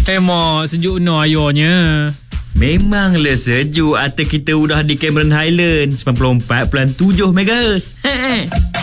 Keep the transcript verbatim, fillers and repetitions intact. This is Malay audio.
Eh mak, sejuk no ayahnya. Memanglah sejuk. Atas kita udah di Cameron Highland sembilan puluh empat perpuluhan tujuh megahertz.